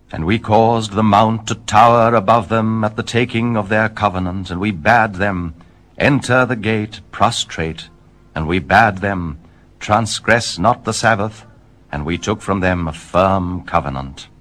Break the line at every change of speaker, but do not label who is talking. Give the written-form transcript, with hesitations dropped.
And we caused the mount to tower above them at the taking of their covenant, and we bade them enter the gate prostrate, and we bade them transgress not the Sabbath, and we took from them a firm covenant.